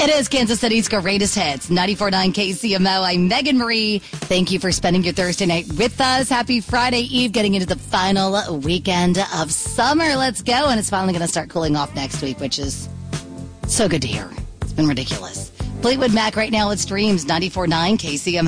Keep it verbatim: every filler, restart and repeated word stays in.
It is Kansas City's greatest hits, ninety-four point nine K C M O. I'm Megan Marie. Thank you for spending your Thursday night with us. Happy Friday Eve, getting into the final weekend of summer. Let's go. And it's finally going to start cooling off next week, which is so good to hear. It's been ridiculous. Fleetwood Mac right now, it's Dreams, ninety-four point nine K C M O.